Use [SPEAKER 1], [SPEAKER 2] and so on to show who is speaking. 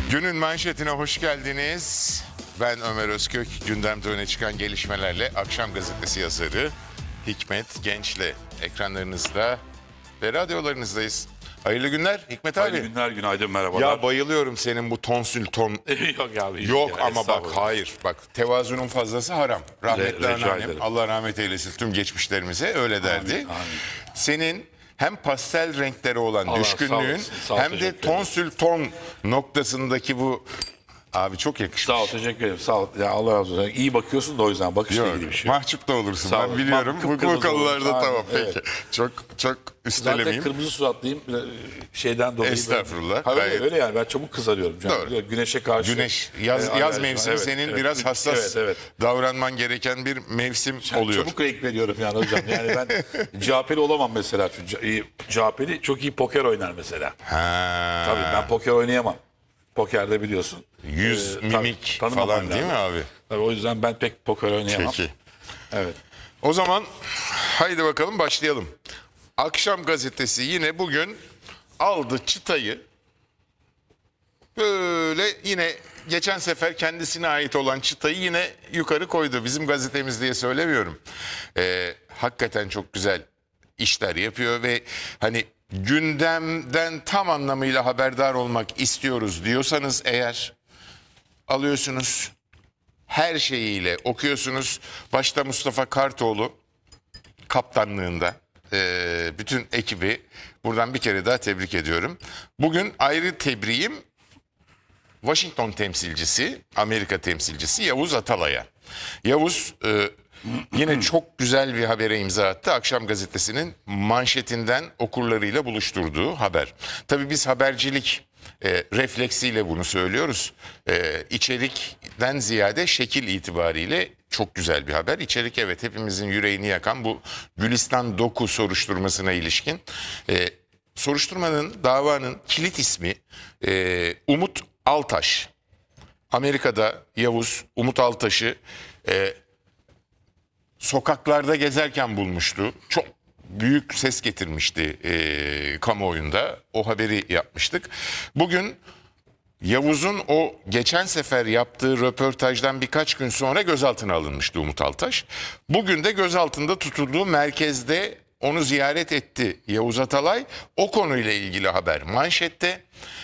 [SPEAKER 1] Günün manşetine hoş geldiniz. Ben Ömer Özkök. Gündemde öne çıkan gelişmelerle Akşam Gazetesi yazarı Hikmet Genç'le ekranlarınızda ve radyolarınızdayız. Hayırlı günler Hikmet abi.
[SPEAKER 2] Hayırlı günler, günaydın, merhabalar.
[SPEAKER 1] Ya bayılıyorum senin bu tonsül ton.
[SPEAKER 2] Yok abi.
[SPEAKER 1] Yok ama bak hayır. Bak tevazunun fazlası haram. Rahmetli
[SPEAKER 2] Rica
[SPEAKER 1] anneannem
[SPEAKER 2] ederim.
[SPEAKER 1] Allah rahmet eylesin tüm geçmişlerimize öyle derdi.
[SPEAKER 2] amin.
[SPEAKER 1] Senin hem pastel renkleri olan
[SPEAKER 2] Allah,
[SPEAKER 1] düşkünlüğün
[SPEAKER 2] sağ olasın, sağ ol,
[SPEAKER 1] hem de
[SPEAKER 2] teşekkür ederim.
[SPEAKER 1] tonsül ton noktasındaki bu abi çok yakışmış.
[SPEAKER 2] Sağ ol, teşekkür ederim. Sağ ol. Ya Allah razı olsun. İyi bakıyorsun da o yüzden bakışla
[SPEAKER 1] Yok,
[SPEAKER 2] ilgili bir şey.
[SPEAKER 1] mahcup da olursun
[SPEAKER 2] Sağ
[SPEAKER 1] ben
[SPEAKER 2] ol.
[SPEAKER 1] biliyorum. Bu
[SPEAKER 2] Kıpkırmızı
[SPEAKER 1] konularda
[SPEAKER 2] olursun.
[SPEAKER 1] tamam
[SPEAKER 2] Aynen,
[SPEAKER 1] peki.
[SPEAKER 2] evet.
[SPEAKER 1] Çok
[SPEAKER 2] Zaten
[SPEAKER 1] üstelemeyeyim.
[SPEAKER 2] kırmızı suratlıyım. Şeyden dolayı.
[SPEAKER 1] Estağfurullah,
[SPEAKER 2] Öyle,
[SPEAKER 1] gayet-
[SPEAKER 2] öyle yani ben çabuk kızarıyorum. Yani
[SPEAKER 1] Doğru.
[SPEAKER 2] Güneşe karşı.
[SPEAKER 1] Güneş, yaz
[SPEAKER 2] alerjim var.
[SPEAKER 1] mevsimi
[SPEAKER 2] Evet,
[SPEAKER 1] senin
[SPEAKER 2] evet.
[SPEAKER 1] biraz hassas
[SPEAKER 2] Evet.
[SPEAKER 1] davranman gereken bir mevsim
[SPEAKER 2] Yani
[SPEAKER 1] oluyor.
[SPEAKER 2] çabuk renk veriyorum yani hocam. Yani ben CHP'li olamam mesela. Çünkü CHP'li çok iyi poker oynar mesela.
[SPEAKER 1] Ha.
[SPEAKER 2] Tabii ben poker oynayamam. Pokerde biliyorsun.
[SPEAKER 1] Yüz,
[SPEAKER 2] tabii,
[SPEAKER 1] mimik
[SPEAKER 2] tanımaman
[SPEAKER 1] falan değil mi
[SPEAKER 2] lazım.
[SPEAKER 1] abi?
[SPEAKER 2] Tabii o yüzden ben pek poker oynayamam.
[SPEAKER 1] Peki.
[SPEAKER 2] Evet.
[SPEAKER 1] O zaman haydi bakalım başlayalım. Akşam gazetesi yine bugün aldı çıtayı. Böyle yine geçen sefer kendisine ait olan çıtayı yine yukarı koydu. Bizim gazetemiz diye söylemiyorum. Hakikaten çok güzel işler yapıyor ve hani gündemden tam anlamıyla haberdar olmak istiyoruz diyorsanız eğer alıyorsunuz. Her şeyiyle okuyorsunuz. Başta Mustafa Kartoğlu kaptanlığında bütün ekibi buradan bir kere daha tebrik ediyorum. Bugün ayrı tebriğim Washington temsilcisi, Amerika temsilcisi Yavuz Atalay'a. Yavuz yine çok güzel bir habere imza attı. Akşam gazetesinin manşetinden okurlarıyla buluşturduğu haber. Tabii biz habercilik refleksiyle bunu söylüyoruz. İçerikten ziyade şekil itibariyle çok güzel bir haber. İçerik evet hepimizin yüreğini yakan bu Gülistan Doku soruşturmasına ilişkin. Soruşturmanın, davanın kilit ismi Umut Altaş. Amerika'da Yavuz Umut Altaş'ı sokaklarda gezerken bulmuştu. Çok büyük ses getirmişti kamuoyunda. O haberi yapmıştık. Bugün Yavuz'un o geçen sefer yaptığı röportajdan birkaç gün sonra gözaltına alınmıştı Umut Altaş. Bugün de gözaltında tutulduğu merkezde onu ziyaret etti Yavuz Atalay. O konuyla ilgili haber manşette.